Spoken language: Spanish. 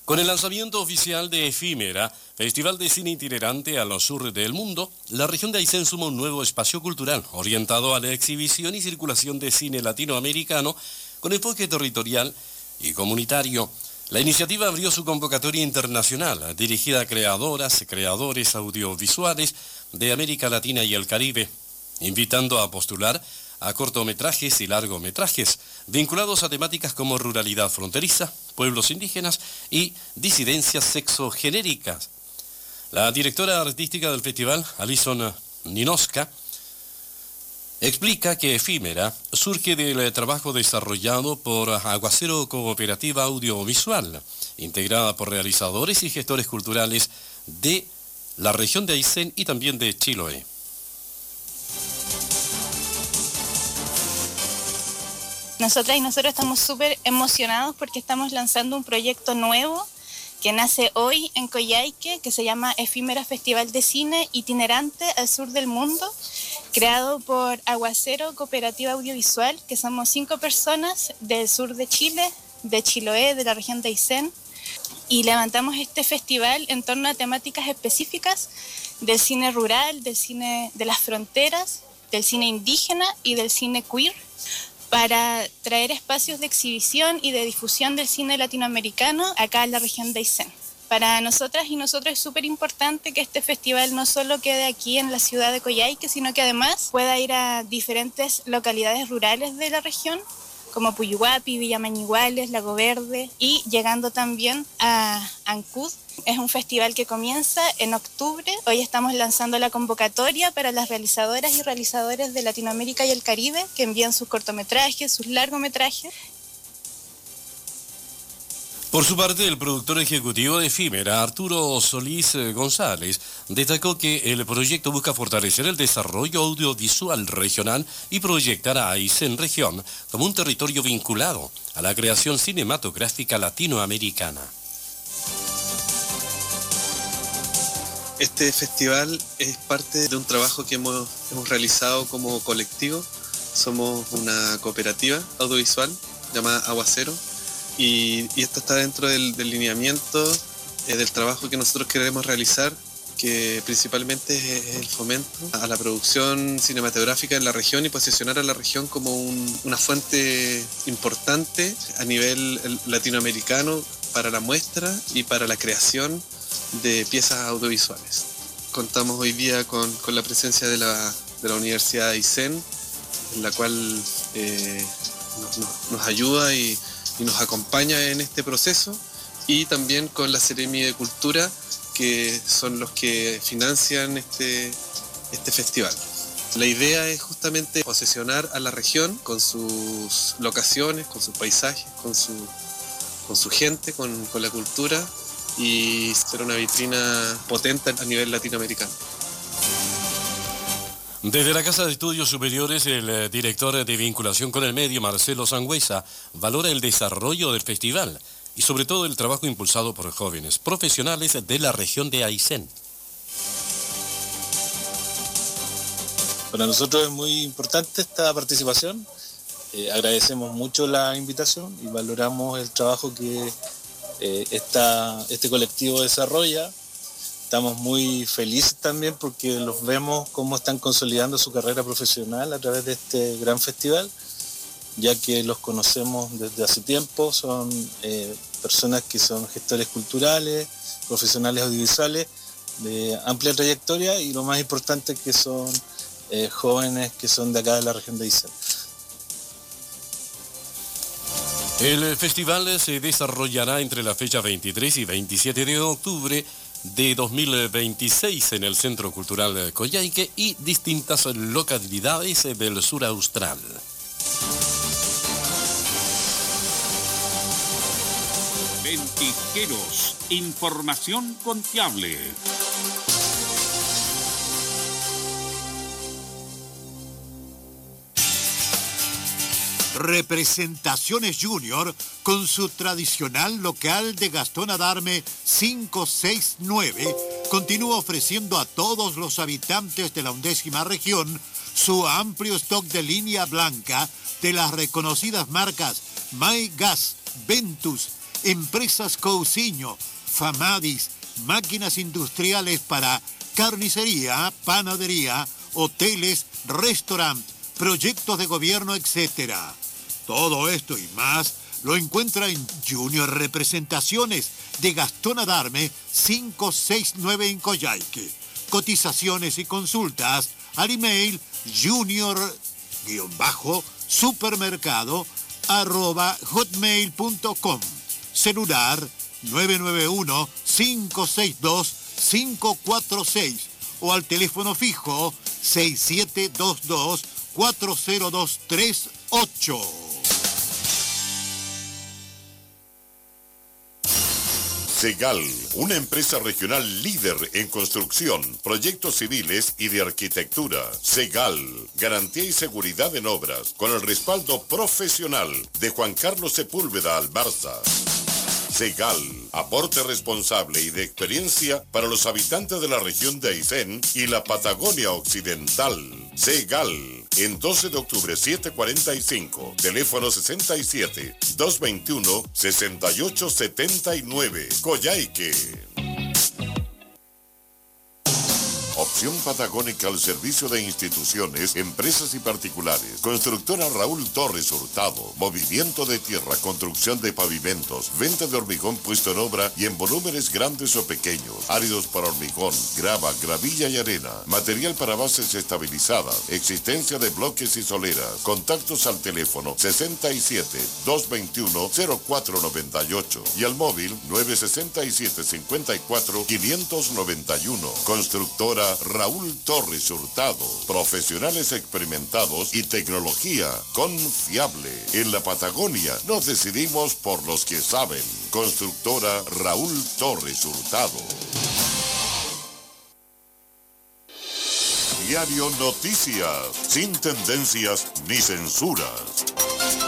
Con el lanzamiento oficial de Efímera, Festival de Cine Itinerante a lo sur del mundo, la región de Aysén suma un nuevo espacio cultural orientado a la exhibición y circulación de cine latinoamericano con enfoque territorial y comunitario. La iniciativa abrió su convocatoria internacional, dirigida a creadoras y creadores audiovisuales de América Latina y el Caribe, invitando a postular a cortometrajes y largometrajes, vinculados a temáticas como ruralidad fronteriza, pueblos indígenas y disidencias sexogenéricas. La directora artística del festival, Alison Ninoska, explica que Efímera surge del trabajo desarrollado por Aguacero Cooperativa Audiovisual, integrada por realizadores y gestores culturales de la región de Aysén y también de Chiloé. Nosotras y nosotros estamos súper emocionados porque estamos lanzando un proyecto nuevo que nace hoy en Coyhaique, que se llama Efímera Festival de Cine Itinerante al Sur del Mundo, creado por Aguacero Cooperativa Audiovisual, que somos 5 personas del sur de Chile, de Chiloé, de la región de Aysén, y levantamos este festival en torno a temáticas específicas del cine rural, del cine de las fronteras, del cine indígena y del cine queer, para traer espacios de exhibición y de difusión del cine latinoamericano acá en la región de Aysén. Para nosotras y nosotros es súper importante que este festival no solo quede aquí en la ciudad de Coyhaique, sino que además pueda ir a diferentes localidades rurales de la región, como Puyuhuapi, Villa Mañiguales, Lago Verde, y llegando también a Ancud. Es un festival que comienza en octubre. Hoy estamos lanzando la convocatoria para las realizadoras y realizadores de Latinoamérica y el Caribe que envían sus cortometrajes, sus largometrajes. Por su parte, el productor ejecutivo de Efímera, Arturo Solís González, destacó que el proyecto busca fortalecer el desarrollo audiovisual regional y proyectar a Aysén región como un territorio vinculado a la creación cinematográfica latinoamericana. Este festival es parte de un trabajo que hemos realizado como colectivo. Somos una cooperativa audiovisual llamada Aguacero y esto está dentro del lineamiento del trabajo que nosotros queremos realizar, que principalmente es el fomento a la producción cinematográfica en la región y posicionar a la región como una fuente importante a nivel latinoamericano para la muestra y para la creación de piezas audiovisuales. Contamos hoy día con la presencia de la Universidad de Aysén, en la cual nos ayuda y nos acompaña en este proceso, y también con la Seremi de Cultura, que son los que financian este festival. La idea es justamente posesionar a la región con sus locaciones, con sus paisajes, con su gente, con la cultura, y ser una vitrina potente a nivel latinoamericano. Desde la Casa de Estudios Superiores, el director de vinculación con el medio, Marcelo Sangüesa, valora el desarrollo del festival y sobre todo el trabajo impulsado por jóvenes profesionales de la región de Aysén. Para nosotros es muy importante esta participación. Agradecemos mucho la invitación y valoramos el trabajo que este colectivo desarrolla. Estamos muy felices también porque los vemos cómo están consolidando su carrera profesional a través de este gran festival, ya que los conocemos desde hace tiempo. Son personas que son gestores culturales, profesionales audiovisuales de amplia trayectoria, y lo más importante es que son jóvenes que son de acá de la región de Aysén. El festival se desarrollará entre la fecha 23 y 27 de octubre de 2026 en el Centro Cultural de Coyhaique y distintas localidades del sur austral. Ventisqueros, información confiable. Representaciones Junior, con su tradicional local de Gastón Adarme 569, continúa ofreciendo a todos los habitantes de la 11ª región su amplio stock de línea blanca de las reconocidas marcas My Gas, Ventus, Empresas Cousiño, Famadis, máquinas industriales para carnicería, panadería, hoteles, restaurantes, proyectos de gobierno, etc. Todo esto y más lo encuentra en Junior Representaciones de Gastón Adarme 569 en Coyhaique. Cotizaciones y consultas al email junior-supermercado@hotmail.com. Celular 991-562-546 o al teléfono fijo 6722-40238. Segal, una empresa regional líder en construcción, proyectos civiles y de arquitectura. Segal, garantía y seguridad en obras, con el respaldo profesional de Juan Carlos Sepúlveda Albarza. Segal, aporte responsable y de experiencia para los habitantes de la región de Aysén y la Patagonia Occidental. Segal, en 12 de octubre 745, teléfono 67-221-6879, Coyhaique. Opción patagónica al servicio de instituciones, empresas y particulares. Constructora Raúl Torres Hurtado. Movimiento de tierra, construcción de pavimentos, venta de hormigón puesto en obra y en volúmenes grandes o pequeños. Áridos para hormigón, grava, gravilla y arena. Material para bases estabilizadas. Existencia de bloques y soleras. Contactos al teléfono 67-221-0498 y al móvil 967-54-591. Constructora Raúl Torres Hurtado, profesionales experimentados y tecnología confiable. En la Patagonia nos decidimos por los que saben. Constructora Raúl Torres Hurtado. Diario Noticias, sin tendencias ni censuras.